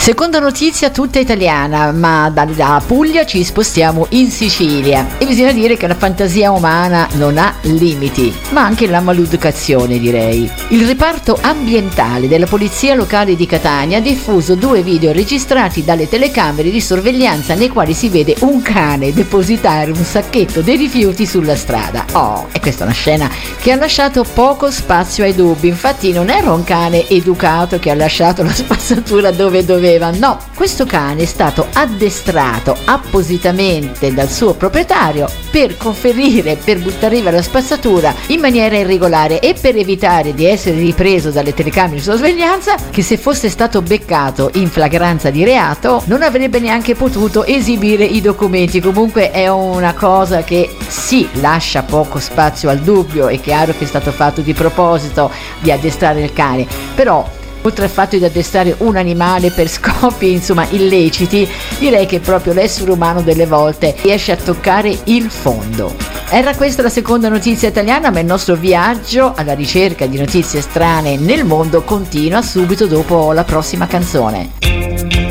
Seconda notizia tutta italiana, ma dalla Puglia ci spostiamo in Sicilia e bisogna dire che la fantasia umana non ha limiti, ma anche la maleducazione, direi. Il reparto ambientale della Polizia Locale di Catania ha diffuso 2 video registrati dalle telecamere di sorveglianza nei quali si vede un cane depositare un sacchetto dei rifiuti sulla strada. E questa è una scena che ha lasciato poco spazio ai dubbi. Infatti non era un cane educato che ha lasciato la spazzatura dove doveva. No, questo cane è stato addestrato appositamente dal suo proprietario per conferire, per buttare via la spazzatura in maniera irregolare e per evitare di essere ripreso dalle telecamere di sorveglianza, che se fosse stato beccato in flagranza di reato non avrebbe neanche potuto esibire i documenti. Comunque è una cosa che sì, lascia poco spazio al dubbio. È chiaro che è stato fatto di proposito di addestrare il cane, però oltre al fatto di addestrare un animale per scopi illeciti, direi che proprio l'essere umano delle volte riesce a toccare il fondo. Era questa la seconda notizia italiana, ma il nostro viaggio alla ricerca di notizie strane nel mondo continua subito dopo la prossima canzone.